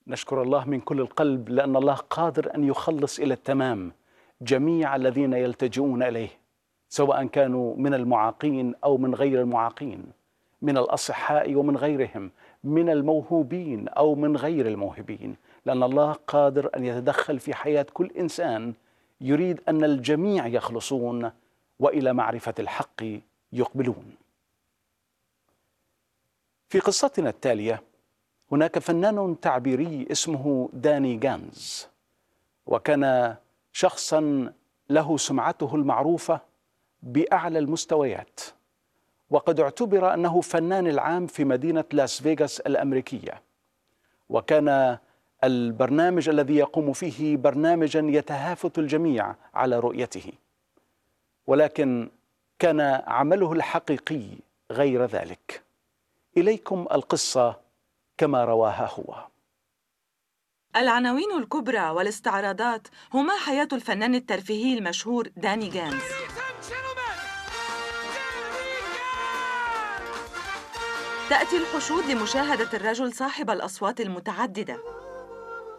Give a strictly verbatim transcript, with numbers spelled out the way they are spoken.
نشكر الله من كل القلب لأن الله قادر أن يخلص إلى التمام جميع الذين يلتجئون إليه، سواء كانوا من المعاقين أو من غير المعاقين، من الأصحاء ومن غيرهم، من الموهوبين أو من غير الموهوبين، لأن الله قادر أن يتدخل في حياة كل إنسان يريد أن الجميع يخلصون وإلى معرفة الحق يقبلون. في قصتنا التالية هناك فنان تعبيري اسمه داني جانز، وكان شخصا له سمعته المعروفة بأعلى المستويات، وقد اعتبر أنه فنان العام في مدينة لاس فيغاس الأمريكية، وكان البرنامج الذي يقوم فيه برنامجا يتهافت الجميع على رؤيته، ولكن كان عمله الحقيقي غير ذلك. إليكم القصة كما رواها هو. العناوين الكبرى والاستعراضات هما حياة الفنان الترفيهي المشهور داني جانز. تأتي الحشود لمشاهدة الرجل صاحب الأصوات المتعددة.